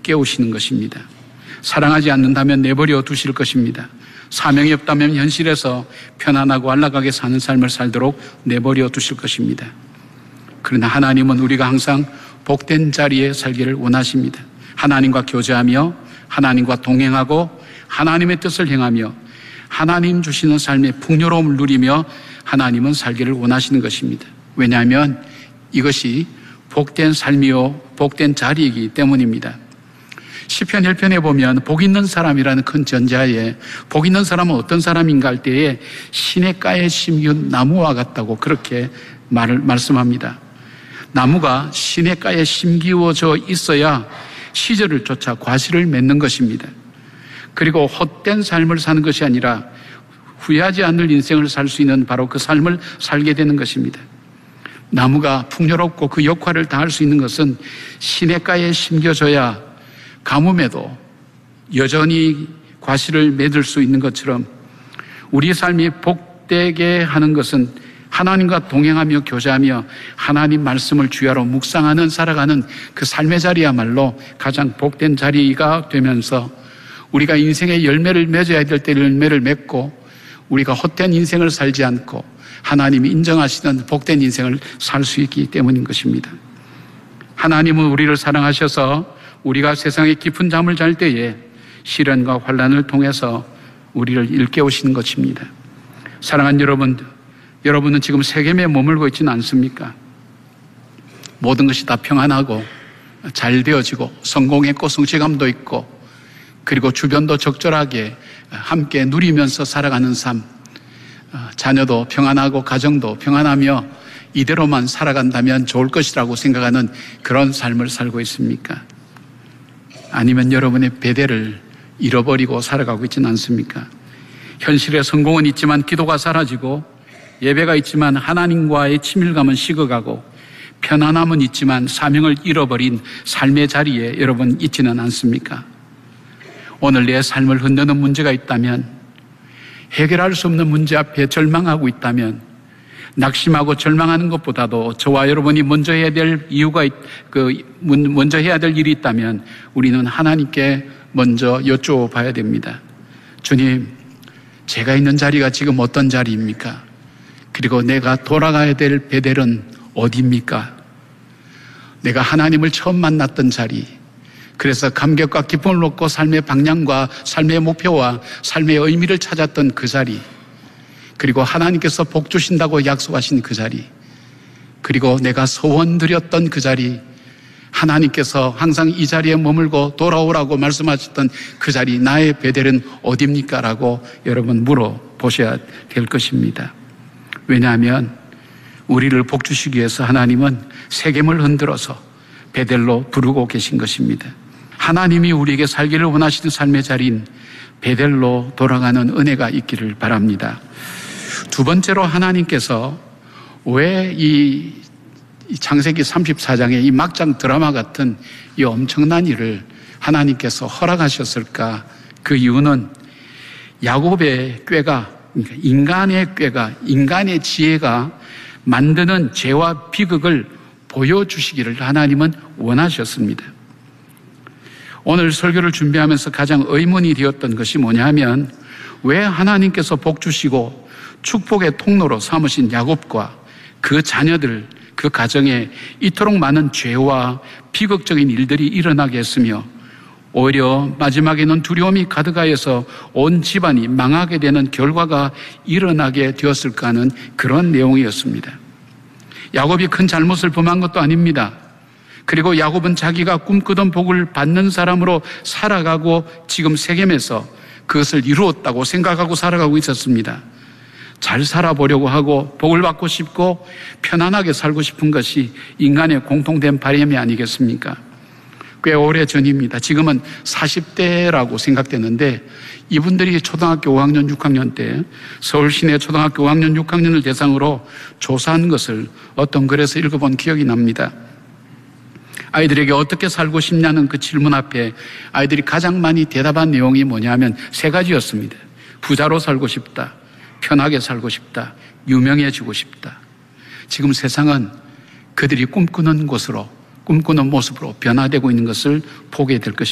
깨우시는 것입니다. 사랑하지 않는다면 내버려 두실 것입니다. 사명이 없다면 현실에서 편안하고 안락하게 사는 삶을 살도록 내버려 두실 것입니다. 그러나 하나님은 우리가 항상 복된 자리에 살기를 원하십니다. 하나님과 교제하며 하나님과 동행하고 하나님의 뜻을 행하며 하나님 주시는 삶의 풍요로움을 누리며 하나님은 살기를 원하시는 것입니다. 왜냐하면 이것이 복된 삶이요 복된 자리이기 때문입니다. 시편 1편에 보면 복 있는 사람이라는 큰 전자에 복 있는 사람은 어떤 사람인가 할 때에 시냇가에 심기운 나무와 같다고 그렇게 말씀합니다. 나무가 시냇가에 심기워져 있어야 시절을 쫓아 과실을 맺는 것입니다. 그리고 헛된 삶을 사는 것이 아니라 후회하지 않을 인생을 살 수 있는 바로 그 삶을 살게 되는 것입니다. 나무가 풍요롭고 그 역할을 다할 수 있는 것은 시냇가에 심겨져야 가뭄에도 여전히 과실을 맺을 수 있는 것처럼 우리 삶이 복되게 하는 것은 하나님과 동행하며 교제하며 하나님 말씀을 주야로 묵상하는 살아가는 그 삶의 자리야말로 가장 복된 자리가 되면서 우리가 인생의 열매를 맺어야 될 때 열매를 맺고 우리가 헛된 인생을 살지 않고 하나님이 인정하시는 복된 인생을 살 수 있기 때문인 것입니다. 하나님은 우리를 사랑하셔서 우리가 세상의 깊은 잠을 잘 때에 시련과 환난을 통해서 우리를 일깨우시는 것입니다. 사랑하는 여러분, 여러분은 지금 세겜에 머물고 있지는 않습니까? 모든 것이 다 평안하고 잘 되어지고 성공했고 성취감도 있고 그리고 주변도 적절하게 함께 누리면서 살아가는 삶, 자녀도 평안하고 가정도 평안하며 이대로만 살아간다면 좋을 것이라고 생각하는 그런 삶을 살고 있습니까? 아니면 여러분의 배대를 잃어버리고 살아가고 있지는 않습니까? 현실에 성공은 있지만 기도가 사라지고 예배가 있지만 하나님과의 친밀감은 식어가고 편안함은 있지만 사명을 잃어버린 삶의 자리에 여러분 있지는 않습니까? 오늘 내 삶을 흔드는 문제가 있다면, 해결할 수 없는 문제 앞에 절망하고 있다면, 낙심하고 절망하는 것보다도 저와 여러분이 먼저 해야 될 먼저 해야 될 일이 있다면 우리는 하나님께 먼저 여쭤봐야 됩니다. 주님, 제가 있는 자리가 지금 어떤 자리입니까? 그리고 내가 돌아가야 될 베델은 어디입니까? 내가 하나님을 처음 만났던 자리, 그래서 감격과 기쁨을 얻고 삶의 방향과 삶의 목표와 삶의 의미를 찾았던 그 자리, 그리고 하나님께서 복 주신다고 약속하신 그 자리, 그리고 내가 소원 드렸던 그 자리, 하나님께서 항상 이 자리에 머물고 돌아오라고 말씀하셨던 그 자리, 나의 베델은 어디입니까? 라고 여러분 물어보셔야 될 것입니다. 왜냐하면 우리를 복 주시기 위해서 하나님은 세겜을 흔들어서 베델로 부르고 계신 것입니다. 하나님이 우리에게 살기를 원하시는 삶의 자리인 베델로 돌아가는 은혜가 있기를 바랍니다. 두 번째로 하나님께서 왜 이 창세기 34장의 이 막장 드라마 같은 이 엄청난 일을 하나님께서 허락하셨을까? 그 이유는 야곱의 꾀가, 그러니까 인간의 꾀가, 인간의 지혜가 만드는 죄와 비극을 보여주시기를 하나님은 원하셨습니다. 오늘 설교를 준비하면서 가장 의문이 되었던 것이 뭐냐 하면, 왜 하나님께서 복 주시고 축복의 통로로 삼으신 야곱과 그 자녀들, 그 가정에 이토록 많은 죄와 비극적인 일들이 일어나게 했으며 오히려 마지막에는 두려움이 가득하여서 온 집안이 망하게 되는 결과가 일어나게 되었을까 하는 그런 내용이었습니다. 야곱이 큰 잘못을 범한 것도 아닙니다. 그리고 야곱은 자기가 꿈꾸던 복을 받는 사람으로 살아가고 지금 세겜에서 그것을 이루었다고 생각하고 살아가고 있었습니다. 잘 살아보려고 하고 복을 받고 싶고 편안하게 살고 싶은 것이 인간의 공통된 바람이 아니겠습니까? 꽤 오래 전입니다. 지금은 40대라고 생각되는데 이분들이 초등학교 5학년, 6학년 때 서울 시내 초등학교 5학년, 6학년을 대상으로 조사한 것을 어떤 글에서 읽어본 기억이 납니다. 아이들에게 어떻게 살고 싶냐는 그 질문 앞에 아이들이 가장 많이 대답한 내용이 뭐냐면 세 가지였습니다. 부자로 살고 싶다, 편하게 살고 싶다, 유명해지고 싶다. 지금 세상은 그들이 꿈꾸는 곳으로, 꿈꾸는 모습으로 변화되고 있는 것을 보게 될 것입니다.